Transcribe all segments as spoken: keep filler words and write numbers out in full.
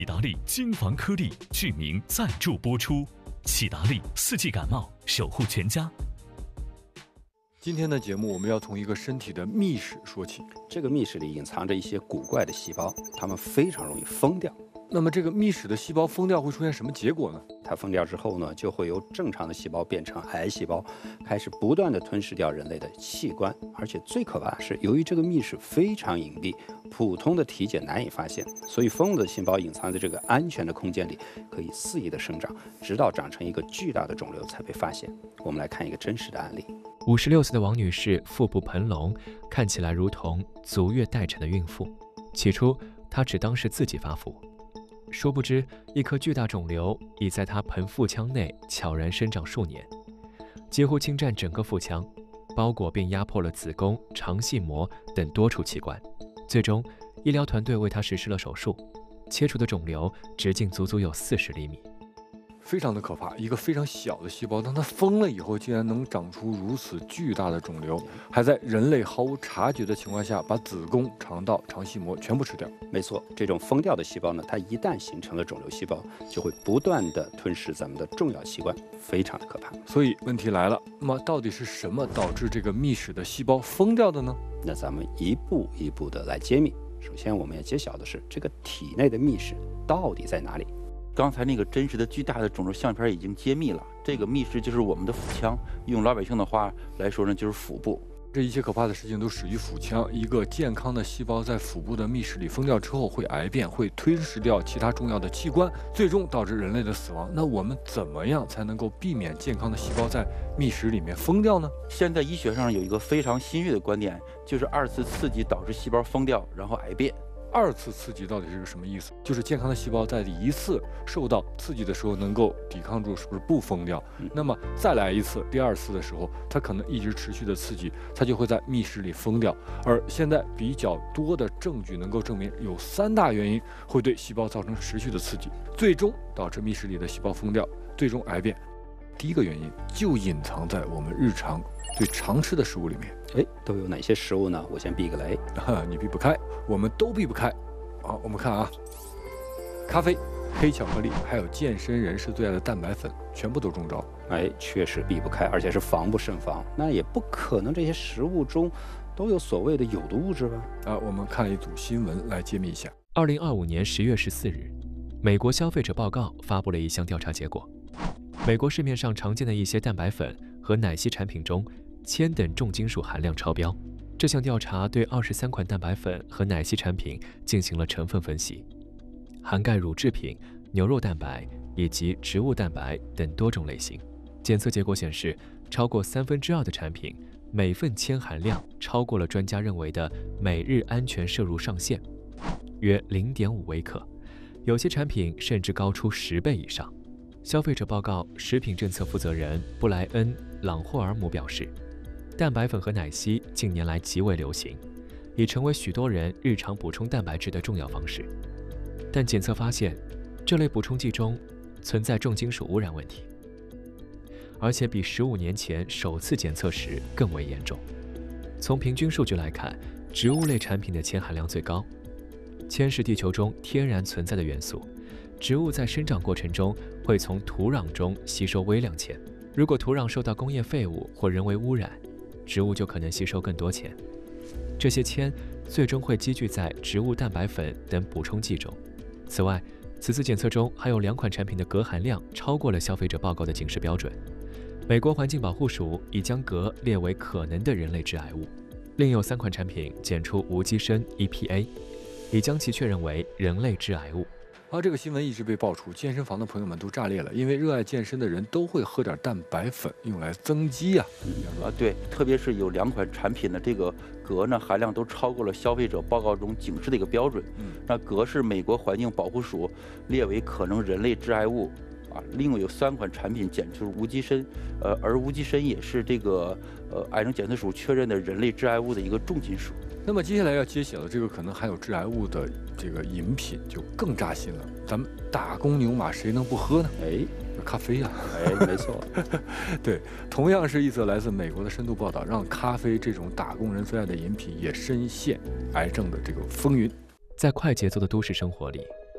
喜达利金防颗粒剧名赞助播出，喜达利四季感冒守护全家。 今天的节目我们要从一个身体的密室说起。 这个密室里隐藏着一些古怪的细胞，它们非常容易疯掉。 那么这个密室的细胞疯掉会出现什么结果呢？ 它疯掉之后呢，就会由正常的细胞变成癌细胞，开始不断地吞噬掉人类的器官。而且最可怕的是，由于这个密室非常隐蔽，普通的体检难以发现，所以疯了的细胞隐藏在这个安全的空间里，可以肆意的生长，直到长成一个巨大的肿瘤才被发现。我们来看一个真实的案例。 五十六岁的王女士腹部膨隆，看起来如同足月待产的孕妇。起初，她只当是自己发福，殊不知一颗巨大肿瘤已在她盆腹腔内悄然生长数年，几乎侵占整个腹腔，包裹并压迫了子宫、肠系膜等多处器官。最终，医疗团队为她实施了手术，切除的肿瘤直径足足有四十厘米。 非常的可怕，一个非常小的细胞，当它疯了以后，竟然能长出如此巨大的肿瘤，还在人类毫无察觉的情况下，把子宫、肠道、肠系膜全部吃掉。 没错，这种疯掉的细胞呢，它一旦形成了肿瘤细胞，就会不断的吞噬咱们的重要器官，非常的可怕。 所以问题来了，那么到底是什么导致这个密室的细胞疯掉的呢？ 那咱们一步一步的来揭秘。首先，我们要揭晓的是这个体内的密室到底在哪里。 刚才那个真实的巨大的肿瘤相片已经揭秘了，这个密室就是我们的腹腔，用老百姓的话来说呢，就是腹部。 这一切可怕的事情都始于腹腔。一个健康的细胞在腹部的密室里疯掉之后，会癌变，会吞噬掉其他重要的器官，最终导致人类的死亡。那我们怎么样才能够避免健康的细胞在密室里面疯掉呢？ 现在医学上有一个非常新锐的观点，就是二次刺激导致细胞疯掉，然后癌变。 二次刺激到底是个什么意思？就是健康的细胞在第一次受到刺激的时候能够抵抗住，是不是不疯掉？嗯、那么再来一次，第二次的时候，它可能一直持续的刺激，它就会在密室里疯掉。而现在比较多的证据能够证明，有三大原因会对细胞造成持续的刺激，最终导致密室里的细胞疯掉，最终癌变。第一个原因就隐藏在我们日常最常吃的食物里面。 哎，都有哪些食物呢？我先避个雷。 你避不开，我们都避不开。好，我们看啊，咖啡、黑巧克力，还有健身人士最爱的蛋白粉，全部都中招。 哎，确实避不开，而且是防不胜防。那也不可能这些食物中都有所谓的有毒物质吧？ 啊，我们看一组新闻来揭秘一下。 二零二五年十月十四日，美国消费者报告发布了一项调查结果。美国市面上常见的一些蛋白粉和奶昔产品中，铅等重金属含量超标。这项调查对二十三款蛋白粉和奶昔产品进行了成分分析，涵盖乳制品、牛肉蛋白以及植物蛋白等多种类型。检测结果显示，超过三分之二的产品每份铅含量超过了专家认为的每日安全摄入上限，约 零点五微克，有些产品甚至高出十倍以上。消费者报告食品政策负责人布莱恩·朗霍尔姆表示，蛋白粉和奶昔近年来极为流行，已成为许多人日常补充蛋白质的重要方式。但检测发现，这类补充剂中存在重金属污染问题，而且比十五年前首次检测时更为严重。从平均数据来看，植物类产品的铅含量最高。铅是地球中天然存在的元素，植物在生长过程中会从土壤中吸收微量铅。如果土壤受到工业废物或人为污染，植物就可能吸收更多铅。这些铅最终会积聚在植物蛋白粉等补充剂中。此外，此次检测中还有两款产品的镉含量超过了消费者报告的警示标准。美国环境保护署已将镉列为可能的人类致癌物，另有三款产品检出无机砷 E P A， 已将其确认为人类致癌物。 而这个新闻一直被爆出，健身房的朋友们都炸裂了，因为热爱健身的人都会喝点蛋白粉用来增肌啊。 啊，对，特别是有两款产品的这个镉呢含量都超过了消费者报告中警示的一个标准。嗯，那镉是美国环境保护署列为可能人类致癌物。啊，另外有三款产品检出无机砷，呃，而无机砷也是这个呃癌症检测署确认的人类致癌物的一个重金属。 那么接下来要揭晓的这个可能含有致癌物的这个饮品就更扎心了，咱们打工牛马谁能不喝呢？ 哎， 咖啡啊， 哎，没错。 对，同样是一则来自美国的深度报道，让咖啡这种打工人最爱的饮品也深陷癌症的这个风云。 在快节奏的都市生活里，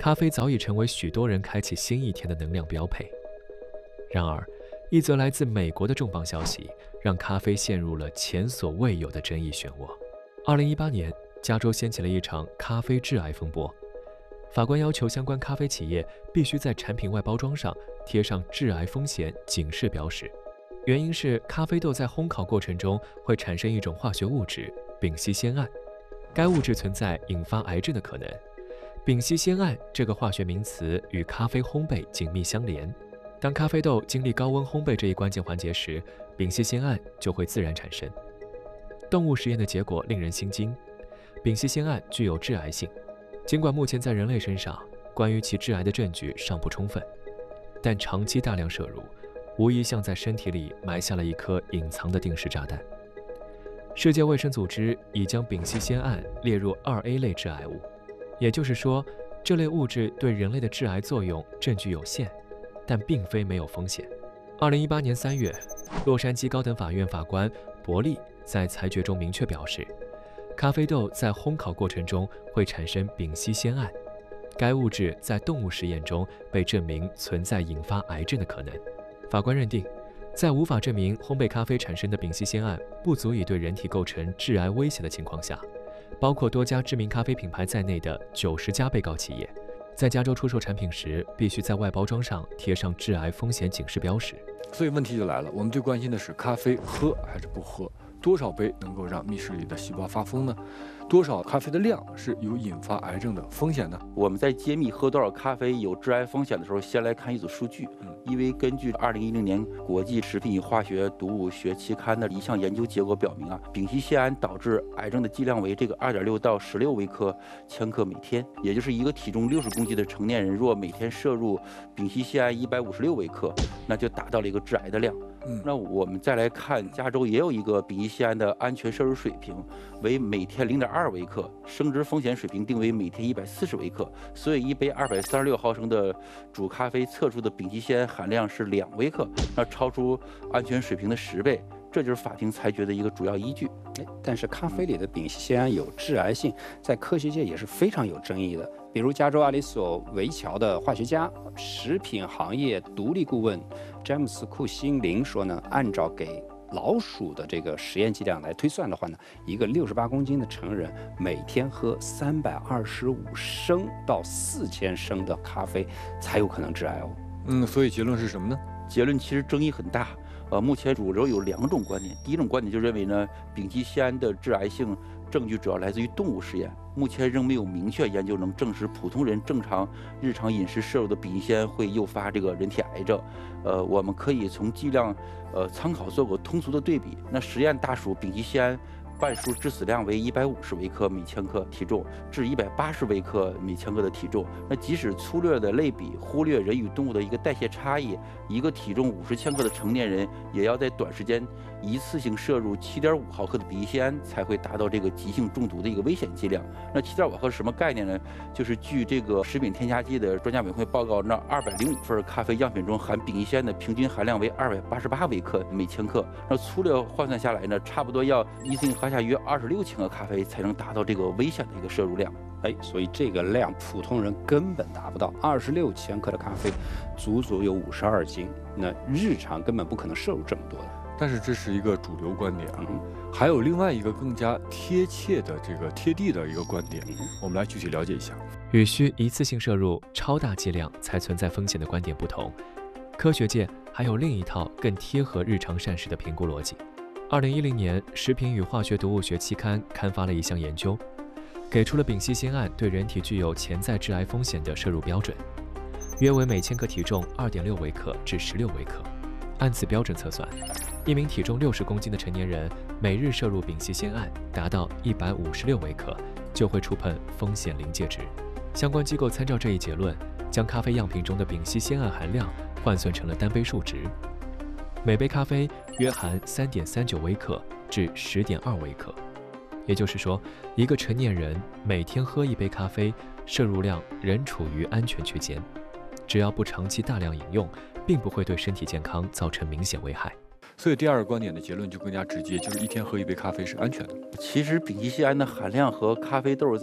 咖啡早已成为许多人开启新一天的能量标配。然而，一则来自美国的重磅消息让咖啡陷入了前所未有的争议漩涡。二零一八年，加州掀起了一场咖啡致癌风波。法官要求相关咖啡企业必须在产品外包装上贴上致癌风险警示标识，原因是咖啡豆在烘烤过程中会产生一种化学物质丙烯酰胺，该物质存在引发癌症的可能。丙烯酰胺这个化学名词与咖啡烘焙紧密相连，当咖啡豆经历高温烘焙这一关键环节时，丙烯酰胺就会自然产生。动物实验的结果令人心惊，丙烯酰胺具有致癌性。尽管目前在人类身上关于其致癌的证据尚不充分，但长期大量摄入无疑像在身体里埋下了一颗隐藏的定时炸弹。世界卫生组织已将丙烯酰胺列入二 A 类致癌物，也就是说，这类物质对人类的致癌作用证据有限，但并非没有风险。二零一八年三月，洛杉矶高等法院法官伯利在裁决中明确表示，咖啡豆在烘烤过程中会产生丙烯酰胺，该物质在动物实验中被证明存在引发癌症的可能。法官认定，在无法证明烘焙咖啡产生的丙烯酰胺不足以对人体构成致癌威胁的情况下，包括多家知名咖啡品牌在内的九十家被告企业，在加州出售产品时必须在外包装上贴上致癌风险警示标识。 所以问题就来了，我们最关心的是咖啡喝还是不喝？多少杯能够让密室里的细胞发疯呢？多少咖啡的量是有引发癌症的风险呢？ 我们在揭秘喝多少咖啡有致癌风险的时候，先来看一组数据。嗯，因为根据二零一零年国际食品与化学毒物学期刊的一项研究结果表明啊，丙烯酰胺导致癌症的剂量为这个二点六到十六微克千克每天，也就是一个体重六十公斤的成年人，若每天摄入丙烯酰胺一百五十六微克，那就达到了一个致癌的量。嗯，那我们再来看，加州也有一个丙烯酰胺的安全摄入水平为每天零点二微克，生殖风险水平定为每天一百四十微克，所以一杯二百三十六毫升的煮咖啡测出的丙烯酰胺含量是两微克，那超出安全水平的十倍。这就是法庭裁决的一个主要依据。 哎，但是咖啡里的丙烯酰胺有致癌性，在科学界也是非常有争议的。比如加州阿里索维乔的化学家、食品行业独立顾问詹姆斯·库辛林说呢，按照给老鼠的这个实验剂量来推算的话呢，一个六十八公斤的成人每天喝三百二十五升到四千升的咖啡才有可能致癌哦。 嗯，所以结论是什么呢？ 结论其实争议很大。呃，目前主流有两种观点。第一种观点就认为呢，丙烯酰胺的致癌性证据主要来自于动物实验，目前仍没有明确研究能证实普通人正常日常饮食摄入的丙烯酰胺会诱发这个人体癌症。呃，我们可以从剂量呃参考做个通俗的对比。那实验大鼠丙烯酰胺半数致死量为一百五十微克每千克体重至一百八十微克每千克的体重。那即使粗略的类比，忽略人与动物的一个代谢差异，一个体重五十千克的成年人也要在短时间一次性摄入七点五毫克的丙烯酰胺才会达到这个急性中毒的一个危险剂量。那七点五毫克是什么概念呢？就是据这个食品添加剂的专家委员会报告，那二百零五份咖啡样品中含丙烯酰胺的平均含量为二百八十八微克每千克。那粗略换算下来呢，差不多要一次性喝下约二十六千克咖啡才能达到这个危险的一个摄入量。 哎，所以这个量普通人根本达不到。二十六千克的咖啡，足足有五十二斤，那日常根本不可能摄入这么多的。 但是这是一个主流观点啊，嗯、还有另外一个更加贴切的这个贴地的一个观点，嗯、我们来具体了解一下。 与需一次性摄入超大剂量才存在风险的观点不同，科学界还有另一套更贴合日常膳食的评估逻辑。二零一零年，《食品与化学毒物学期刊》刊发了一项研究，给出了丙烯酰胺对人体具有潜在致癌风险的摄入标准，约为每千克体重二点六微克至十六微克。按此标准测算，一名体重六十公斤的成年人每日摄入丙烯酰胺达到一百五十六微克，就会触碰风险临界值。相关机构参照这一结论，将咖啡样品中的丙烯酰胺含量换算成了单杯数值，每杯咖啡约含三点三九微克至十点二微克。也就是说，一个成年人每天喝一杯咖啡，摄入量仍处于安全区间，只要不长期大量饮用，并不会对身体健康造成明显危害。 所以第二个观点的结论就更加直接，就是一天喝一杯咖啡是安全的。 其实丙烯酰胺的含量和咖啡豆在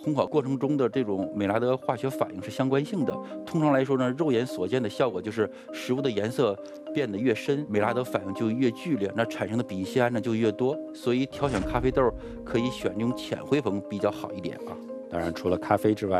烘烤过程中的这种美拉德化学反应是相关性的。通常来说呢，肉眼所见的效果就是食物的颜色变得越深，美拉德反应就越剧烈，那产生的丙烯胺呢就越多。所以挑选咖啡豆可以选用浅灰粉比较好一点啊。 当然，除了咖啡之外，